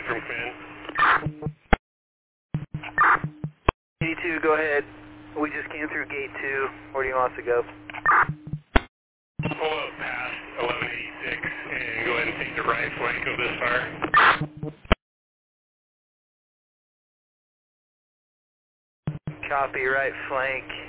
from command. 82, go ahead. We just came through gate 2. Where do you want us to go? Pull up past 1186 and go ahead and take the right flank of this fire. Copy, right flank.